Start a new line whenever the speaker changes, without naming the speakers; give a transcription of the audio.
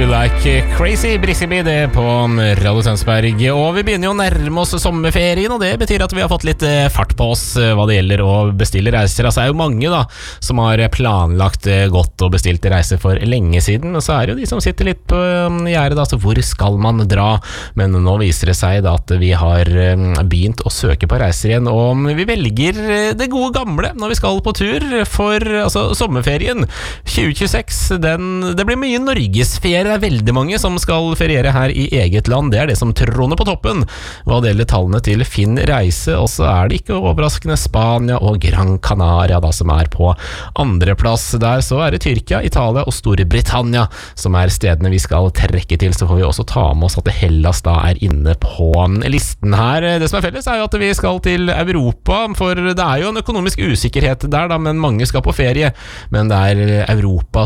like crazy Brisseby det på Radio Tønsberg. Og vi begynner jo å nærme oss sommerferien, og det betyr at vi har fått litt fart på oss hva det gjelder å bestille reiser. Altså det er jo mange da som har planlagt godt og bestilt reiser for lenge siden, og så er det jo de som sitter litt på gjerdet da, så hvor skal man dra? Men nå viser det seg da at vi har begynt å søke på reiser igjen, og vi velger det gode gamle når vi skal på tur, for altså sommerferien 2026, det blir mye norgesferie. Det er veldig mange som skal feriere her i eget land. Det er det som troner på toppen hva det gjelder tallene til Finn Reise, og så er det ikke overraskende Spania og Gran Canaria da, som er på andreplass. Der så er det Tyrkia, Italia og Storbritannia som er stedene vi skal trekke til. Så får vi også ta med oss at Hellas da er inne på listen her. Det som er felles er jo at vi skal til Europa, for det er jo en økonomisk usikkerhet der da, men mange skal på ferie, men det er Europa